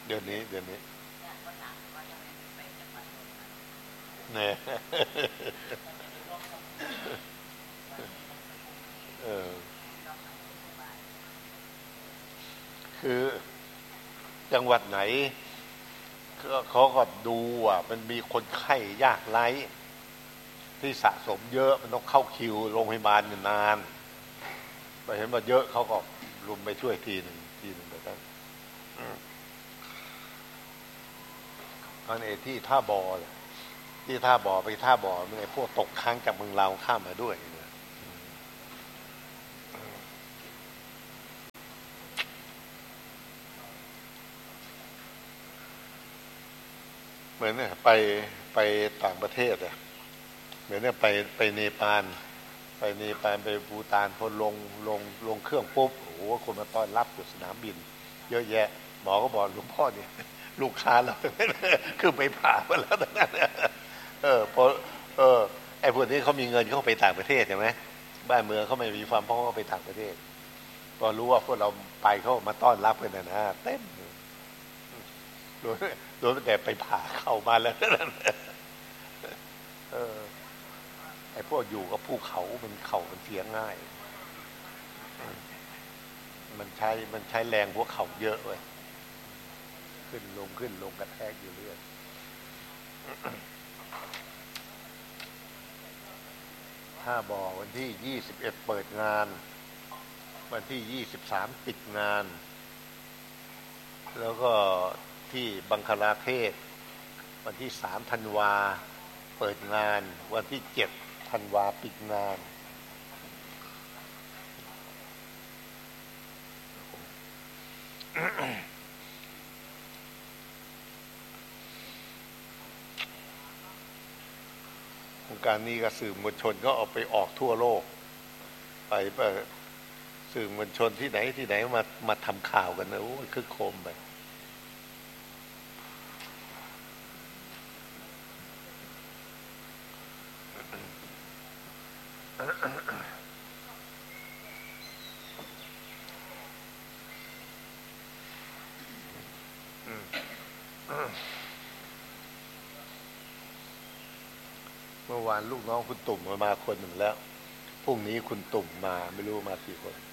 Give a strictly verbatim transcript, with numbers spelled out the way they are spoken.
เดี๋ยวนี้เดี๋ยวนี้เนี่ยเออคือจังหวัดไหนเขาก็ดูอ่ะมันมีคนไข้ยากไร้ที่สะสมเยอะมันต้องเข้าคิวโรงพยาบาลนานไปเห็นว่าเยอะเขาก็รุมไปช่วยทีหนึ่งทีหนึ่งแบบนั้นอันนี้ที่ท่าบอที่ท่าบอไปท่าบอมันไอ้พวกตกค้างจากเมืองลาวข้ามมาด้วยเหมือนเนี่ยไปไปต่างประเทศอะเหมือนเนี่ยไปไปเนปาลไปเนปาลไปภูฏานพอลงลงลงเครื่องปุ๊บโอ้โหคนมาต้อนรับอยู่สนามบินเยอะแยะหมอก็บอกหลวงพ่อเนี่ยลูกค้าเราคือไปผ่ามาแล้วทั้งนั้นเออพอเออไอ้พวกนี้เขามีเงินเขาไปต่างประเทศใช่ไหมบ้านเมืองเขาไม่มีความพร้อมเขาไปต่างประเทศพอรู้ว่าพวกเราไปเขามาต้อนรับกันนะนะเต็มโดยโดยแต่ไปผ่าเข้ามาแล้วนั่นเออไอ้พวกอยู่กับภูเขามันเข่ามันเสียง่ายมันใช้มันใช้แรงหัวเข่าเยอะเว้ยขึ้นลงขึ้นลงกระแทกอยู่เรื่อยถ้าบอกวันที่ยี่สิบเอ็ดเปิดงานวันที่ยี่สิบสามปิดงานแล้วก็ที่บังคลาเทศวันที่สามธันวาเปิดงานวันที่เจ็ดธันวาปิดงานโครงการนี้ก็สื่อมวลชนก็เอาไปออกทั่วโลกไปไปสื่อมวลชนที่ไหนที่ไหนมามาทำข่าวกันนะโอ้ยคึกโครมไปเมื่อวานลูกน้องคุณตุ่มมาคนหนึ่งแล้วพรุ่งนี้คุณตุ่มมาไม่รู้มากี่คน